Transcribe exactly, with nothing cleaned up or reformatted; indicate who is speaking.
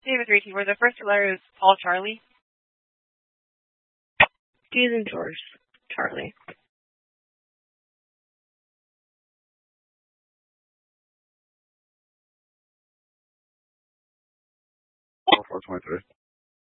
Speaker 1: David Reiki, where the first letter is Paul Charlie.
Speaker 2: D's and George Charlie.
Speaker 3: four twenty-three.